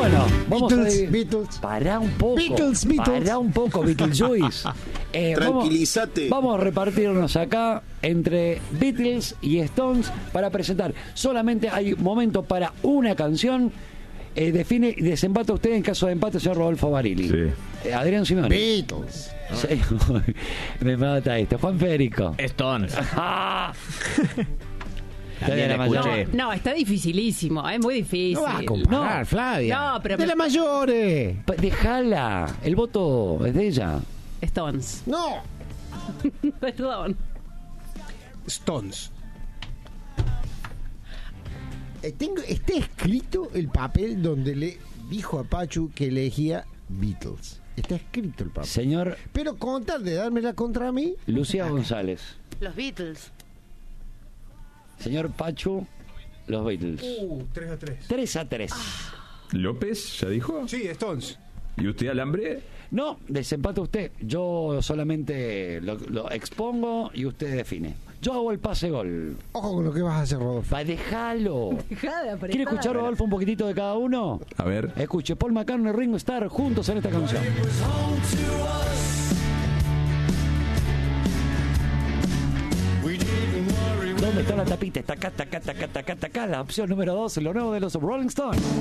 Bueno, vamos Beatles. Pará un poco. Beatles. Pará un poco, Beetlejuice. Tranquilízate. Vamos a repartirnos acá entre Beatles y Stones para presentar. Solamente hay momento para una canción. Define y desempata usted en caso de empate, señor Rodolfo Barili. Sí. Adrián Simón. Beatles. Sí. Me mata esto. Juan Federico. Stones. También la escuché. No, está dificilísimo, es muy difícil. No vas a comparar, Flavia. No, pero de las mayores. Déjala. El voto es de ella. Stones. No. Perdón. Stones. Está escrito el papel donde le dijo a Pachu que elegía Beatles. Está escrito el papel. Señor Pero con tal de dármela contra mí. Lucía González. Los Beatles. Señor Pachu, los Beatles. 3-3. 3-3. ¿López ya dijo? Sí, Stones. ¿Y usted, Alambre? No, desempata usted. Yo solamente lo expongo y usted define. Yo hago el pase gol. Ojo con lo que vas a hacer, Rodolfo. Déjalo. Deja de apretar. ¿Quiere escuchar, Rodolfo, un poquitito de cada uno? A ver. Escuche, Paul McCartney y Ringo Starr juntos en esta canción. ¿Dónde está la tapita? Está acá, está acá, está acá, está acá, está acá. La opción número 2, lo nuevo de los Rolling Stones.